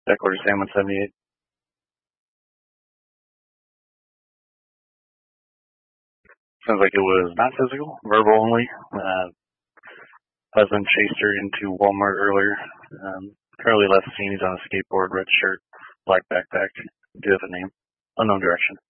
Back order Sam 178. Sounds like it was not physical, verbal only. Husband chased her into Walmart earlier. Currently left the scene. He's on a skateboard, red shirt, black backpack. Do have a name. Unknown direction.